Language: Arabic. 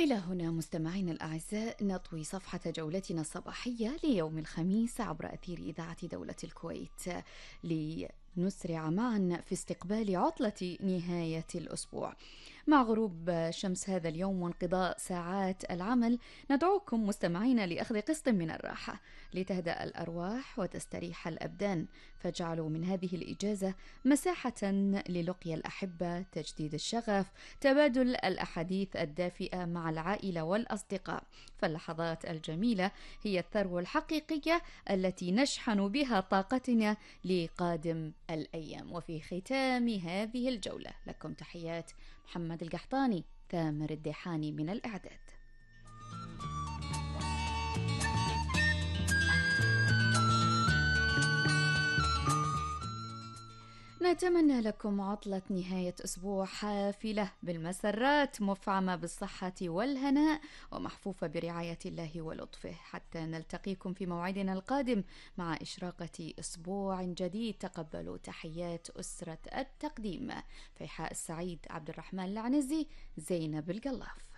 إلى هنا مستمعينا الأعزاء نطوي صفحة جولتنا الصباحية ليوم الخميس عبر أثير إذاعة دولة الكويت لنسرع معا في استقبال عطلة نهاية الأسبوع. مع غروب شمس هذا اليوم وانقضاء ساعات العمل ندعوكم مستمعينا لأخذ قسط من الراحة لتهدأ الأرواح وتستريح الأبدان، فاجعلوا من هذه الإجازة مساحة للقيا الأحبة، تجديد الشغف، تبادل الأحاديث الدافئة مع العائلة والأصدقاء، فاللحظات الجميلة هي الثروة الحقيقية التي نشحن بها طاقتنا لقادم الأيام. وفي ختام هذه الجولة لكم تحيات محمد القحطاني، ثامر الديحاني من الإعداد. نتمنى لكم عطلة نهاية أسبوع حافلة بالمسرات، مفعمة بالصحة والهناء، ومحفوفة برعاية الله ولطفه، حتى نلتقيكم في موعدنا القادم مع إشراقة أسبوع جديد. تقبلوا تحيات أسرة التقديم: فيحاء السعيد، عبد الرحمن العنزي، زينب القلاف.